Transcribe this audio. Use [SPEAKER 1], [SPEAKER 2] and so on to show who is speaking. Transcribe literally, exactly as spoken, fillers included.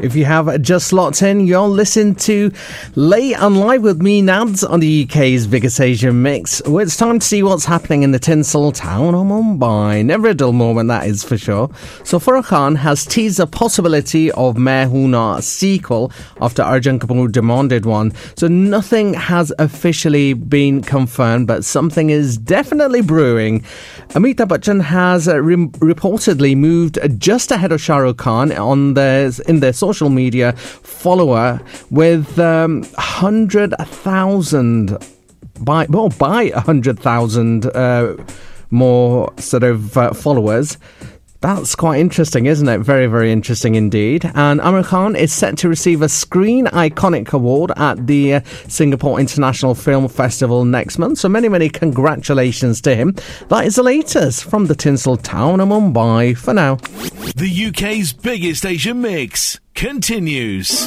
[SPEAKER 1] If you have just locked in, you're listening to Late and Live with me, Nads, on the U K's biggest Asian mix. Well, it's time to see what's happening in the tinsel town of Mumbai. Never a dull moment, that is for sure. So Farah Khan has teased the possibility of Main Hoon Na sequel after Arjun Kapoor demanded one. So nothing has officially been confirmed, but something is definitely brewing. Amitabh Bachchan has uh, re- reportedly moved just ahead of Shah Rukh Khan on their, in their social media follower with um, one hundred thousand by well by one hundred thousand uh, more sort of uh, followers. That's quite interesting, isn't it? Very, very interesting indeed. And Aamir Khan is set to receive a Screen Iconic Award at the uh, Singapore International Film Festival next month. So many, many congratulations to him. That is the latest from the tinsel town of Mumbai for now.
[SPEAKER 2] The U K's biggest Asian mix continues.